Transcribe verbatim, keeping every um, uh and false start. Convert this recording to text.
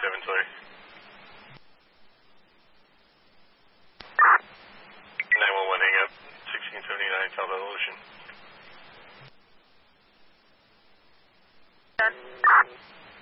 seven, sorry. nine one one, hang up. sixteen seventy-nine, South Evolution. Done.